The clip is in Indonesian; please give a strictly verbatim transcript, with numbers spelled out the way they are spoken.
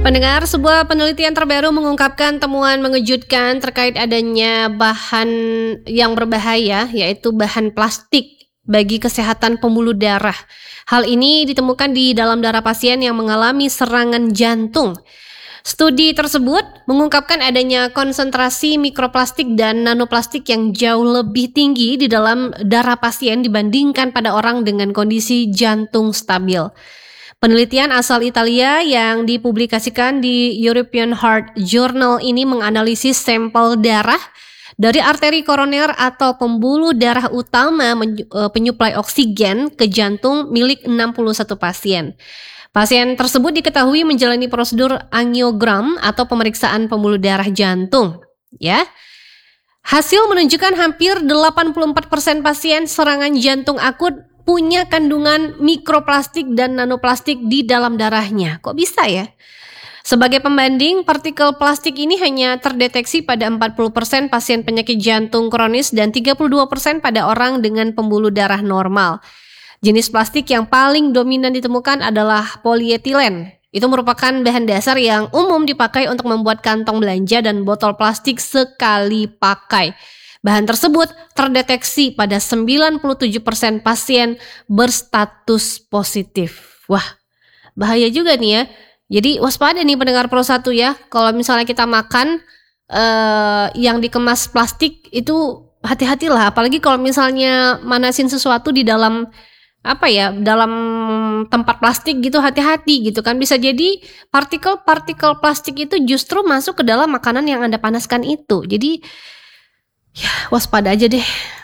Pendengar, sebuah penelitian terbaru mengungkapkan temuan mengejutkan terkait adanya bahan yang berbahaya, yaitu bahan plastik bagi kesehatan pembuluh darah. Hal ini ditemukan di dalam darah pasien yang mengalami serangan jantung. Studi tersebut mengungkapkan adanya konsentrasi mikroplastik dan nanoplastik yang jauh lebih tinggi di dalam darah pasien dibandingkan pada orang dengan kondisi jantung stabil. Penelitian asal Italia yang dipublikasikan di European Heart Journal ini menganalisis sampel darah dari arteri koroner atau pembuluh darah utama penyuplai oksigen ke jantung milik enam puluh satu pasien. Pasien tersebut diketahui menjalani prosedur angiogram atau pemeriksaan pembuluh darah jantung, ya. Hasil menunjukkan hampir delapan puluh empat persen pasien serangan jantung akut punya kandungan mikroplastik dan nanoplastik di dalam darahnya. Kok bisa ya? Sebagai pembanding, partikel plastik ini hanya terdeteksi pada empat puluh persen pasien penyakit jantung kronis dan tiga puluh dua persen pada orang dengan pembuluh darah normal. Jenis plastik yang paling dominan ditemukan adalah polietilen. Itu merupakan bahan dasar yang umum dipakai untuk membuat kantong belanja dan botol plastik sekali pakai. Bahan tersebut terdeteksi pada sembilan puluh tujuh persen pasien berstatus positif. Wah, bahaya juga nih ya. Jadi waspada nih pendengar Pro satu ya. Kalau misalnya kita makan eh, yang dikemas plastik itu hati-hatilah. Apalagi kalau misalnya manasin sesuatu di dalam apa ya, dalam tempat plastik gitu, hati-hati gitu kan. Bisa jadi partikel-partikel plastik itu justru masuk ke dalam makanan yang Anda panaskan itu. Jadi ya, waspada aja deh.